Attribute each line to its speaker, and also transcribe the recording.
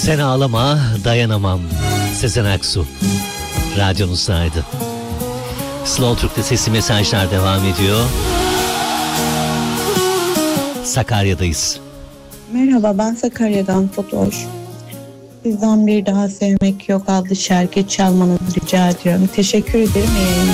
Speaker 1: Sen ağlama, dayanamam. Sezen Aksu. Radyonuzdaydı. Slow Türk'te sesli mesajlar devam ediyor. Sakarya'dayız.
Speaker 2: Merhaba, ben Sakarya'dan Fatoş. Sizden Bir Daha Sevmek Yok adlı şarkı çalmanızı rica ediyorum. Teşekkür ederim. İyi yayınlar.